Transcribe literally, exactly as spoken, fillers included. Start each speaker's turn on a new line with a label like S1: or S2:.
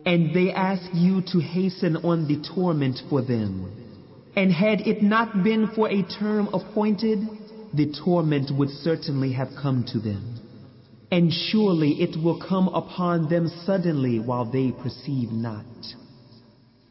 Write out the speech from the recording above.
S1: And they ask you to hasten on the torment for them. And had it not been for a term appointed, the torment would certainly have come to them. And surely it will come upon them suddenly while they perceive not.